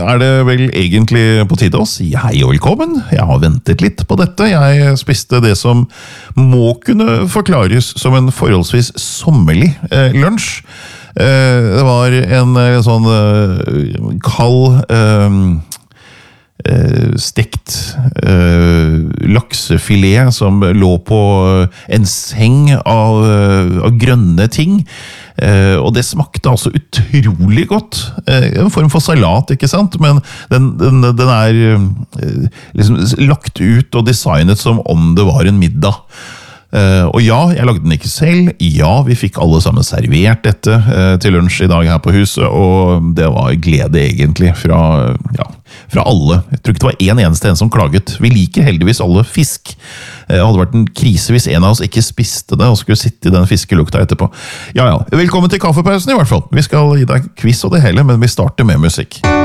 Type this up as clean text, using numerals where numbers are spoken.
er det vel egentlig på tide å si hei og velkommen. Jeg har ventet litt på dette. Jeg spiste det som må kunne forklares som en forholdsvis sommerlig lunsj. Det var en sånn kald stekt laksefilet som lå på en seng av grønne ting. Og det smakte altså utrolig godt. En form for salat, ikke sant? Men den er liksom lagt ut og designet som om det var en middag. Og ja, jeg lagde den ikke selv. Ja, vi fikk alle sammen servert dette til lunsj i dag her på huset, og det var glede egentlig fra alle. Jeg tror ikke det var en eneste som klaget. Vi liker heldigvis alle fisk. Det hadde vært en krise hvis en av oss ikke spiste det og skulle sitte i den fiskelukta etterpå. Ja, velkommen til kaffepausen i hvert fall. Vi skal gi deg quiz og det hele, men vi starter med musikk.